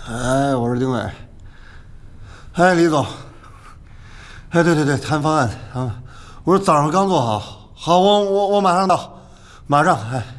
哎，我是丁伟。哎，李总。哎，对，谈方案啊，我说早上刚做好，好，我马上到，马上。哎。